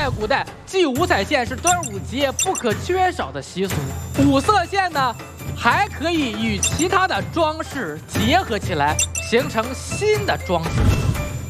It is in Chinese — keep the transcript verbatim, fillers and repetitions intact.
在古代，系五彩线是端午节不可缺少的习俗。五色线呢，还可以与其他的装饰结合起来，形成新的装饰。